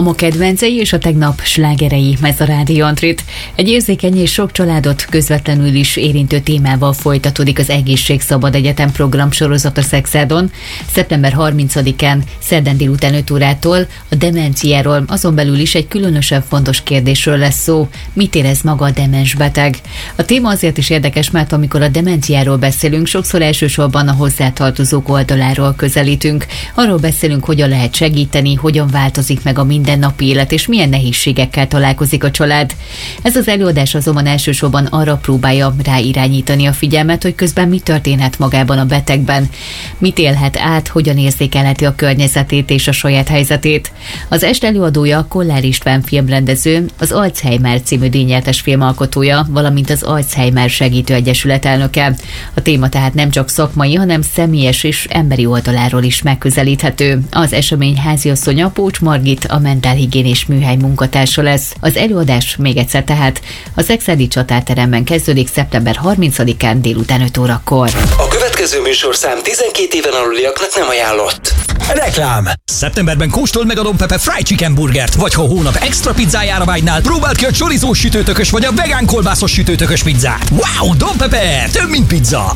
ma kedvencei és a tegnap slágerei, ez a Rádió Antrit. Egy érzékeny és sok családot közvetlenül is érintő témával folytatódik az Egészség Szabad Egyetem programsorozata Szexádon. Szeptember 30-án, szerdán délután 5 órától a demenciáról, azon belül is egy különösen fontos kérdésről lesz szó. Mit érez maga a demens beteg? A téma azért is érdekes, mert amikor a demenciáról beszélünk, sokszor elsősorban a hozzátartozók oldaláról közelítünk. Arról beszélünk, hogyan lehet segíteni, hogyan változik meg a mindennapi élet, és milyen nehézségekkel találkozik a család. Ez az előadás azonban elsősorban arra próbálja ráirányítani a figyelmet, hogy közben mi történhet magában a betegben, mit élhet át, hogyan érzékelheti a környezetét és a saját helyzetét. Az est előadója Kollár István filmrendező, az Alzheimer című díjnyertes filmalkotója, valamint az Alzheimer Segítő Egyesület elnöke. A téma tehát nem csak szakmai, hanem személyes és emberi oldaláról is megközelíthető. Az esemény háziasszonya Pócs Margit, a mentálhigiénés műhely munkatársa lesz. Az előadás még egyszer tehát a Szexádi Csatárteremben kezdődik szeptember 30-án délután 5 órakor. A következő műsorszám 12 éven aluliaknak nem ajánlott. Reklám! Szeptemberben kóstold meg a Don Pepe Fried Chicken burgert, vagy ha hónap extra pizzájára vágynál, próbáld ki a chorizós sütőtökös vagy a vegán kolbászos sütőtökös pizzát. Wow, Don Pepe! Több, mint pizza!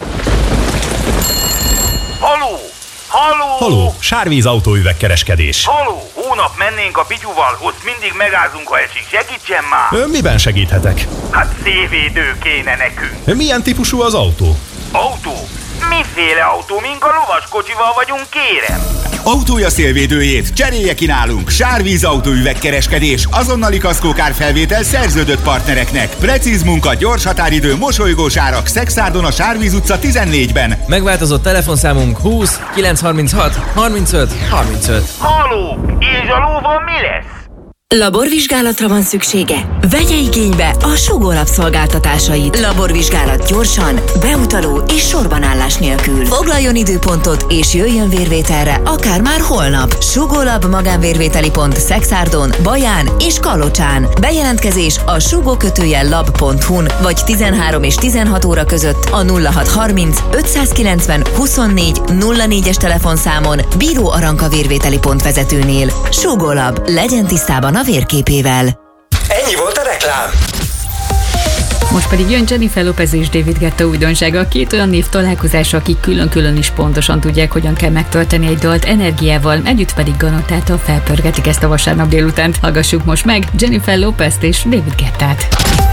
Haló! Haló, Sárvíz autóüvegkereskedés. Haló! Hónap mennénk a Pityuval, ott mindig megázunk, ha esik. Segítsen már! Miben segíthetek? Hát szélvédő kéne nekünk. Milyen típusú az autó? Autó? Miféle autó? Mink a lovaskocsival vagyunk, kérem? Autója szélvédőjét cserélje ki nálunk. Sárvíz autóüvegkereskedés, azonnali kaszkókárfelvétel szerződött partnereknek. Precíz munka, gyors határidő, mosolygós árak. Szexárdon a Sárvíz utca 14-ben. Megváltozott telefonszámunk 20 936 35 35. Haló! És a lóval mi lesz? Laborvizsgálatra van szüksége? Vegye igénybe a Sugó Lab szolgáltatásait. Laborvizsgálat gyorsan, beutaló és sorbanállás nélkül. Foglaljon időpontot és jöjjön vérvételre, akár már holnap. Sugó Lab magánvérvételi pont Szexárdon, Baján és Kalocsán. Bejelentkezés a sugó-lab.hu-n vagy 13 és 16 óra között a 0630 590 24 04-es telefonszámon Bíró Aranka vérvételi pont vezetőnél. Sugó Lab, legyen tisztában a vérképével. Ennyi volt a reklám! Most pedig jön Jennifer Lopez és David Guetta újdonsága, két olyan név találkozása, akik külön-külön is pontosan tudják, hogyan kell megtölteni egy dalt energiával, együtt pedig garantáltan felpörgetik ezt a vasárnap délutánt. Hallgassuk most meg Jennifer Lopezt és David Guettát.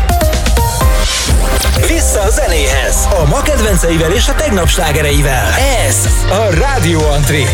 Vissza a zenéhez! A ma kedvenceivel és a tegnap slágereivel. Ez a Rádió Antrit.